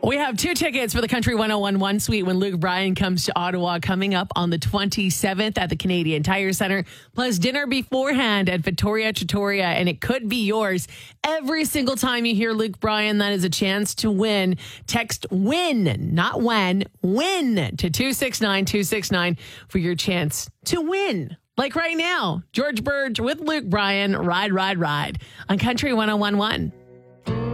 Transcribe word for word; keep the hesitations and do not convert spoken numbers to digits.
We have two tickets for the Country one oh one one suite when Luke Bryan comes to Ottawa coming up on the twenty-seventh at the Canadian Tire Centre, plus dinner beforehand at Victoria Trattoria, and it could be yours. Every single time you hear Luke Bryan, that is a chance to win. Text WIN, not when, WIN to two six nine two six nine for your chance to win. Like right now, George Burge with Luke Bryan, Ride, Ride, Ride on Country one oh one one.